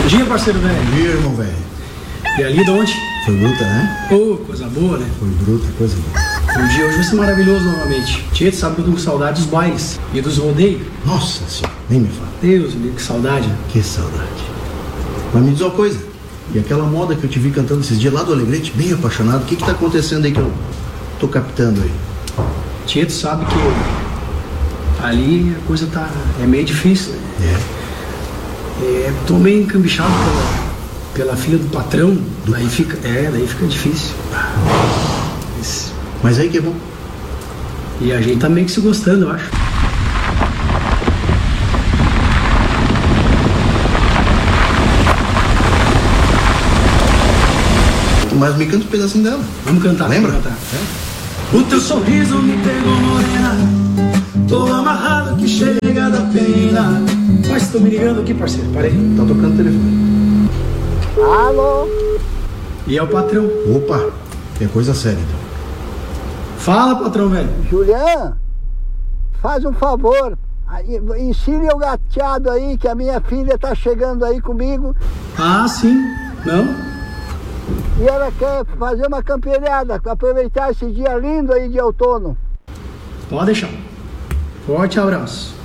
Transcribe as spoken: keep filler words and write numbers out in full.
Bom dia, parceiro velho. Bom dia, irmão velho. E ali de onde? Foi bruta, né? Ô, oh, coisa boa, né? Foi bruta, coisa boa. O dia hoje vai ser maravilhoso novamente. Tia, tu sabe que eu tô com saudade dos bailes e dos rodeios. Nossa senhora, nem me fala. Deus, meu, que saudade. Que saudade. Mas me diz uma coisa. E aquela moda que eu te vi cantando esses dias lá do Alegrete, bem apaixonado, o que que tá acontecendo aí que eu tô captando aí? Tia, tu sabe que ali a coisa tá... é meio difícil, né? É. É, tô meio encambichado pela, pela filha do patrão. Do... Daí fica... É, daí fica difícil. Mas... Mas aí que é bom. E a gente tá meio que se gostando, eu acho. Mas me canta um pedacinho dela. Vamos cantar. Lembra? Vamos cantar. É. O teu sorriso me pegou morena, tô amarrado que chega da pena. Mas estão me ligando aqui, parceiro. Parei. Tá tocando o telefone. Alô? E é o patrão. Opa, é coisa séria então. Fala, patrão, velho. Julian, faz um favor. Ensine o gateado aí que a minha filha tá chegando aí comigo. Ah, sim. Não? E ela quer fazer uma camperiada, aproveitar esse dia lindo aí de outono. Pode deixar. Forte abraço.